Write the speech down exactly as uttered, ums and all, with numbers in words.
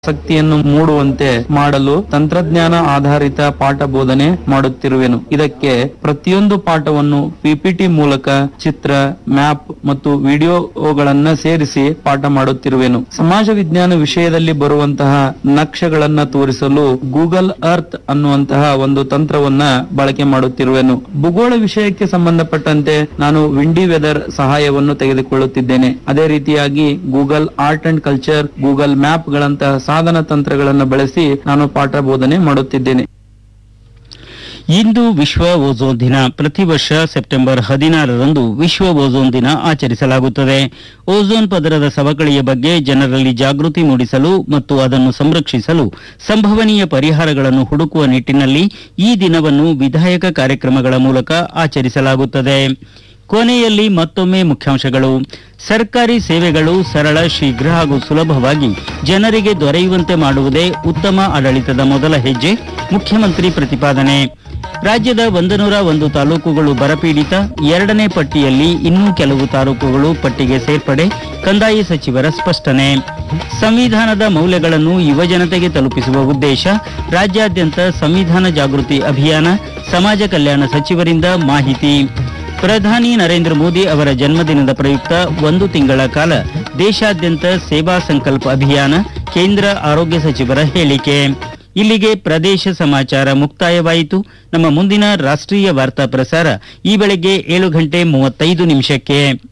ಆಸಕ್ತಿಯನ್ನು ಮೂಡುವಂತೆ ಮಾಡಲು ತಂತ್ರಜ್ಞಾನ ಆಧಾರಿತ ಪಾಠ ಬೋಧನೆ ಮಾಡುತ್ತಿರುವೆನು. ಇದಕ್ಕೆ ಪ್ರತಿಯೊಂದು ಪಾಠವನ್ನು ಪಿಪಿಟಿ ಮೂಲಕ ಚಿತ್ರ, ಮ್ಯಾಪ್ ಮತ್ತು ವಿಡಿಯೋಗಳನ್ನ ಸೇರಿಸಿ ಪಾಠ ಮಾಡುತ್ತಿರುವೆನು. ಸಮಾಜ ವಿಜ್ಞಾನ ವಿಷಯದಲ್ಲಿ ಬರುವಂತಹ ನಕ್ಷೆಗಳನ್ನ ತೋರಿಸಲು ಗೂಗಲ್ ಅರ್ತ್ ಅನ್ನುವಂತಹ ಒಂದು ತಂತ್ರವನ್ನ ಬಳಕೆ ಮಾಡುತ್ತಿರುವೆನು. ಭೂಗೋಳ ವಿಷಯಕ್ಕೆ ಸಂಬಂಧಪಟ್ಟಂತೆ ನಾನು ವಿಂಡಿ ವೆದರ್ ಸಹಾಯವನ್ನು ತೆಗೆದುಕೊಳ್ಳುತ್ತಿದ್ದೇನೆ. ಅದೇ ರೀತಿಯಾಗಿ Google art and culture, Google map ಗಳಂತಹ ಸಾಧನ ತಂತ್ರಗಳನ್ನು ಬಳಸಿ ನಾನು ಪಾಠ ಬೋಧನೆ ಮಾಡುತ್ತಿದ್ದೇನೆ. ಇಂದು ವಿಶ್ವ ಓಝೋನ್ ದಿನ. ಪ್ರತಿ ವರ್ಷ ಸೆಪ್ಟೆಂಬರ್ ಹದಿನಾರರಂದು ವಿಶ್ವ ಓಝೋನ್ ದಿನ ಆಚರಿಸಲಾಗುತ್ತದೆ. ಓಝೋನ್ ಪದರದ ಸವಕಳಿಯ ಬಗ್ಗೆ ಜನರಲ್ಲಿ ಜಾಗೃತಿ ಮೂಡಿಸಲು ಮತ್ತು ಅದನ್ನು ಸಂರಕ್ಷಿಸಲು ಸಂಭವನೀಯ ಪರಿಹಾರಗಳನ್ನು ಹುಡುಕುವ ನಿಟ್ಟಿನಲ್ಲಿ ಈ ದಿನವನ್ನು ವಿಧಾಯಕ ಕಾರ್ಯಕ್ರಮಗಳ ಮೂಲಕ ಆಚರಿಸಲಾಗುತ್ತದೆ. ಕೊನೆಯಲ್ಲಿ ಮತ್ತೊಮ್ಮೆ ಮುಖ್ಯಾಂಶಗಳು. ಸರ್ಕಾರಿ ಸೇವೆಗಳು ಸರಳ, ಶೀಘ್ರ ಹಾಗೂ ಸುಲಭವಾಗಿ ಜನರಿಗೆ ದೊರೆಯುವಂತೆ ಮಾಡುವುದೇ ಉತ್ತಮ ಆಡಳಿತದ ಮೊದಲ ಹೆಜ್ಜೆ, ಮುಖ್ಯಮಂತ್ರಿ ಪ್ರತಿಪಾದನೆ. ರಾಜ್ಯದ ಒಂದನೂರ ಒಂದು ತಾಲೂಕುಗಳು ಬರಪೀಡಿತ, ಎರಡನೇ ಪಟ್ಟಿಯಲ್ಲಿ ಇನ್ನೂ ಕೆಲವು ತಾಲೂಕುಗಳು ಪಟ್ಟಿಗೆ ಸೇರ್ಪಡೆ, ಕಂದಾಯ ಸಚಿವರ ಸ್ಪಷ್ಟನೆ. ಸಂವಿಧಾನದ ಮೌಲ್ಯಗಳನ್ನು ಯುವಜನತೆಗೆ ತಲುಪಿಸುವ ಉದ್ದೇಶ, ರಾಜ್ಯಾದ್ಯಂತ ಸಂವಿಧಾನ ಜಾಗೃತಿ ಅಭಿಯಾನ, ಸಮಾಜ ಕಲ್ಯಾಣ ಸಚಿವರಿಂದ ಮಾಹಿತಿ. ಪ್ರಧಾನಿ ನರೇಂದ್ರ ಮೋದಿ ಅವರ ಜನ್ಮದಿನದ ಪ್ರಯುಕ್ತ ಒಂದು ತಿಂಗಳ ಕಾಲ ದೇಶಾದ್ಯಂತ ಸೇವಾ ಸಂಕಲ್ಪ ಅಭಿಯಾನ, ಕೇಂದ್ರ ಆರೋಗ್ಯ ಸಚಿವರ ಹೇಳಿಕೆ. ಇಲ್ಲಿಗೆ ಪ್ರದೇಶ ಸಮಾಚಾರ ಮುಕ್ತಾಯವಾಯಿತು. ನಮ್ಮ ಮುಂದಿನ ರಾಷ್ಟ್ರೀಯ ವಾರ್ತಾ ಪ್ರಸಾರ ಈ ಬೆಳಗ್ಗೆ ಏಳು ಗಂಟೆ ಮೂವತ್ತೈದು ನಿಮಿಷಕ್ಕೆ.